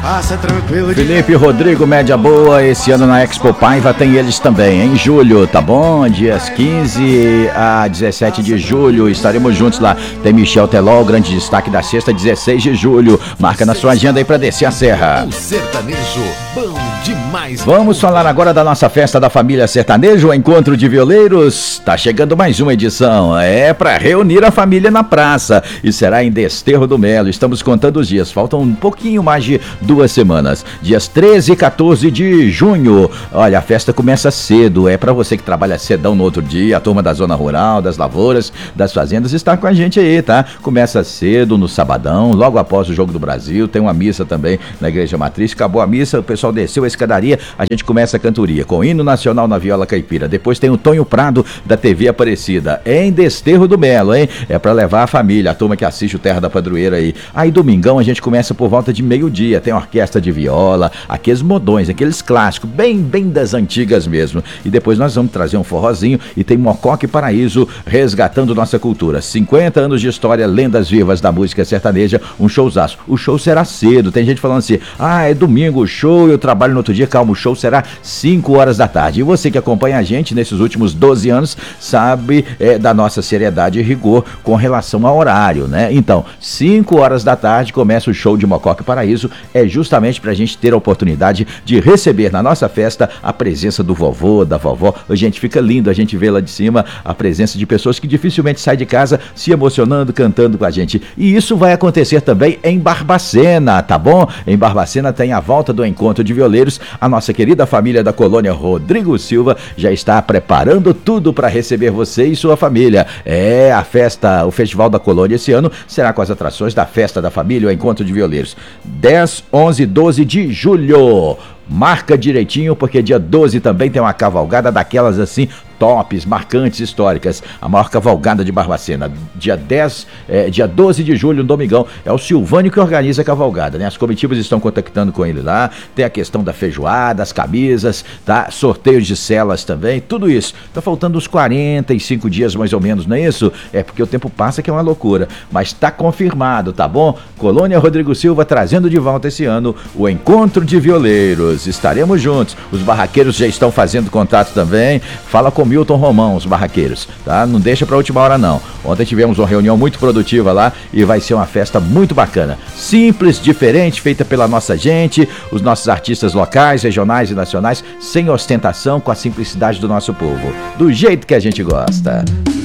Passa tranquilo. Felipe Rodrigo, média boa, esse ano na Expo Paiva tem eles também, em julho, tá bom? Dias 15 a 17 de julho, estaremos juntos lá. Tem Michel Teló, o grande destaque da sexta, 16 de julho. Marca na sua agenda aí pra descer a serra. O sertanejo, bom demais. Vamos falar agora da nossa festa da família sertanejo, o Encontro de Violeiros. Tá chegando mais uma edição, é pra reunir a família na praça e será em Desterro do Melo. Estamos contando os dias, faltam um pouquinho mais de 2 semanas, dias 13 e 14 de junho. Olha, a festa começa cedo, é pra você que trabalha cedão no outro dia, a turma da zona rural, das lavouras, das fazendas está com a gente aí, tá? Começa cedo no sabadão, logo após o Jogo do Brasil, tem uma missa também na Igreja Matriz. Acabou a missa, o pessoal desceu a escadaria, a gente começa a cantoria com o hino nacional na viola caipira. Depois tem o Tonho Prado da TV Aparecida, em Desterro do Melo, hein? É pra levar a família, a turma que assiste o Terra da Padroeira aí. Aí domingão a gente começa por volta de meio-dia, tem orquestra de viola, aqueles modões, aqueles clássicos, bem das antigas mesmo. E depois nós vamos trazer um forrozinho e tem Mocoque Paraíso resgatando nossa cultura. 50 anos de história, lendas vivas da música sertaneja, um showzaço. O show será cedo, tem gente falando assim, é domingo o show, eu trabalho no outro dia, calma, o show será 5 horas da tarde. E você que acompanha a gente nesses últimos 12 anos sabe da nossa seriedade e rigor com relação ao horário, né? Então, 5 horas da tarde começa o show de Mocoque Paraíso, é justamente pra gente ter a oportunidade de receber na nossa festa a presença do vovô, da vovó. Gente, fica lindo a gente vê lá de cima a presença de pessoas que dificilmente saem de casa se emocionando, cantando com a gente. E isso vai acontecer também em Barbacena, tá bom? Em Barbacena tem a volta do Encontro de Violeiros. A nossa querida família da colônia Rodrigo Silva já está preparando tudo para receber você e sua família. A festa, o Festival da Colônia esse ano será com as atrações da Festa da Família, o Encontro de Violeiros. 10, 11 e 12 de julho. Marca direitinho, porque dia 12 também tem uma cavalgada daquelas assim, tops, marcantes, históricas. A maior cavalgada de Barbacena. Dia 12 de julho, no domingão. É o Silvânio que organiza a cavalgada, né? As comitivas estão contactando com ele lá. Tem a questão da feijoada, as camisas, tá? Sorteios de celas também, tudo isso. Tá faltando uns 45 dias mais ou menos, não é isso? É porque o tempo passa que é uma loucura. Mas tá confirmado, tá bom? Colônia Rodrigo Silva trazendo de volta esse ano o Encontro de Violeiros. Estaremos juntos. Os barraqueiros já estão fazendo contato também. Fala com Milton Romão, os barraqueiros, tá? Não deixa pra última hora não. Ontem tivemos uma reunião muito produtiva lá e vai ser uma festa muito bacana. Simples, diferente, feita pela nossa gente, os nossos artistas locais, regionais e nacionais, sem ostentação, com a simplicidade do nosso povo. Do jeito que a gente gosta.